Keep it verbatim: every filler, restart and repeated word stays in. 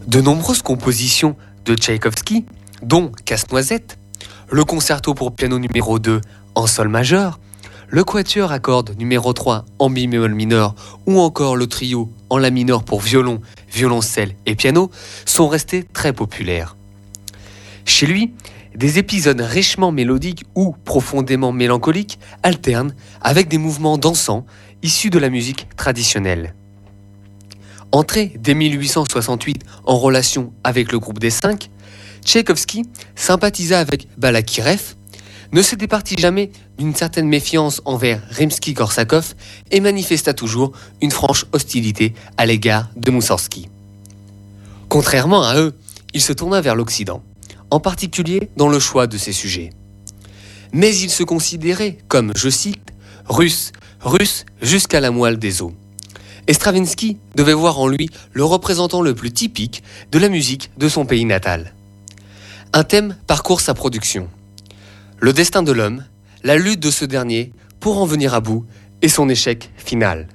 De nombreuses compositions de Tchaïkovski, dont Casse-Noisette, le concerto pour piano numéro deux en sol majeur, le quatuor à cordes numéro trois en mi bémol mineur ou encore le trio en la mineur pour violon, violoncelle et piano sont restés très populaires. Chez lui, des épisodes richement mélodiques ou profondément mélancoliques alternent avec des mouvements dansants issus de la musique traditionnelle. Entré dès mille huit cent soixante-huit en relation avec le groupe des Cinq, Tchaïkovski sympathisa avec Balakirev, ne se départit jamais d'une certaine méfiance envers Rimsky-Korsakov et manifesta toujours une franche hostilité à l'égard de Moussorgsky. Contrairement à eux, il se tourna vers l'Occident, en particulier dans le choix de ses sujets. Mais il se considérait comme, je cite, « russe, russe jusqu'à la moelle des os ». Et Stravinsky devait voir en lui le représentant le plus typique de la musique de son pays natal. Un thème parcourt sa production. Le destin de l'homme, la lutte de ce dernier pour en venir à bout et son échec final.